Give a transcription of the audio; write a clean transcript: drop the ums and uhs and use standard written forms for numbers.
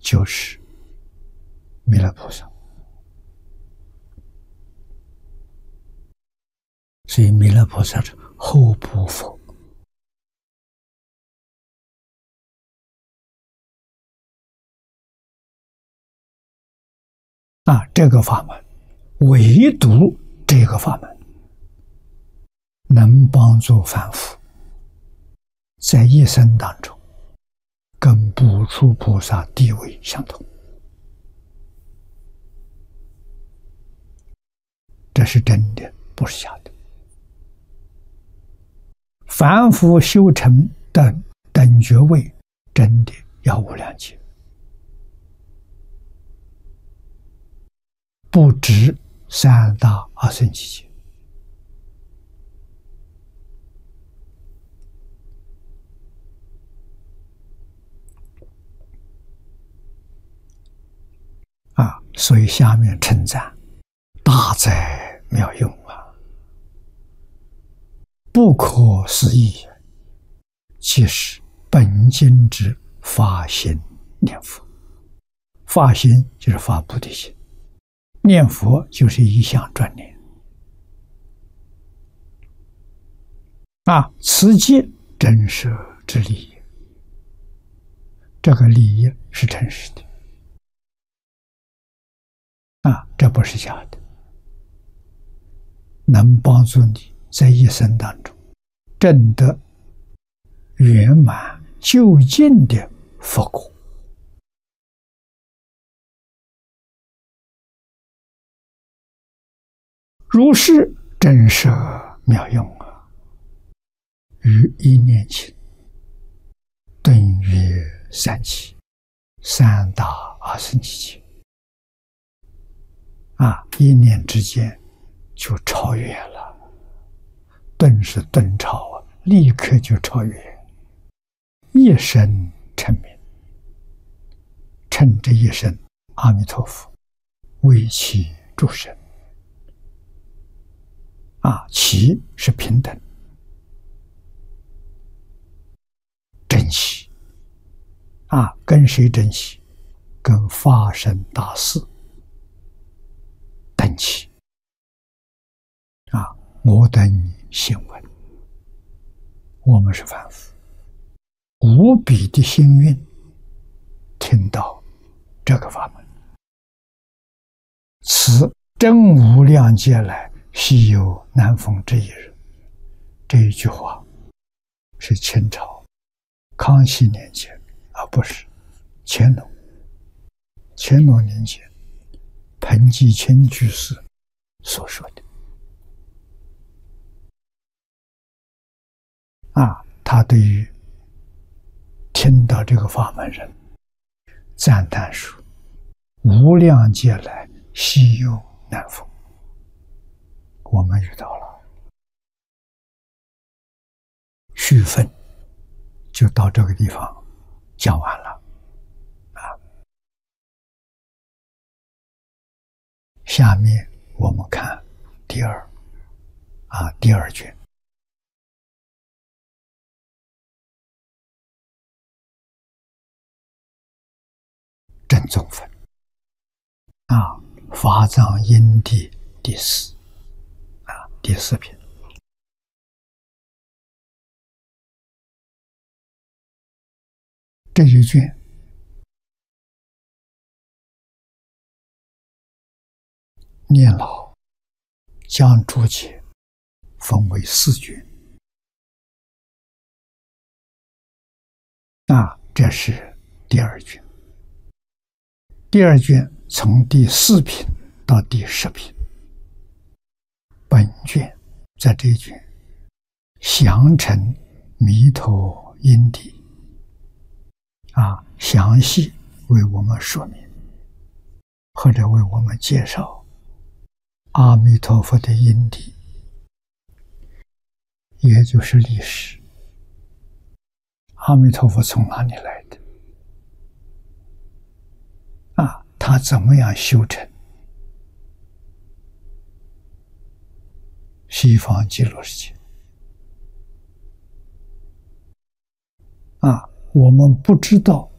就是弥勒菩萨。所以弥勒菩萨是后部佛。这个法门，唯独这个法门能帮助凡夫在一生当中跟补处菩萨地位相同。这是真的，不是假的。凡夫修成等觉位，真的要无量劫，不止三大阿僧祇劫。所以下面称赞大哉妙用啊，不可思议，即是本经之发心念佛。发心就是发菩提心，念佛就是一向专念。此即真实之利益，这个利益是真实的。这不是假的，能帮助你在一生当中证得圆满究竟的佛果。如是真实妙用啊，于一念起，顿约三期，三大阿僧祇劫。一念之间就超越了，顿是顿超立刻就超越，一生成名。趁这一生，阿弥陀佛为其助身。其是平等，珍惜。跟谁珍惜？跟法身大士等齐。我等你幸闻，我们是凡夫，无比的幸运听到这个法门。此真无量劫来稀有难逢之一人。这一句话是清朝康熙年间，不是乾隆年间彭继清居士所说的。他对于听到这个法门人赞叹说：无量劫来稀有难逢。我们遇到了。续分就到这个地方讲完了。下面我们看第二卷。正宗分法藏因地第四第四篇。这一卷念老将注解分为4卷。这是第二卷。第二卷从第4品到第10品。本卷在这一卷详陈弥陀因地，详细为我们说明或者为我们介绍阿弥陀佛的因地，也就是历史。阿弥陀佛从哪里来的？他怎么样修成西方极乐世界？我们不知道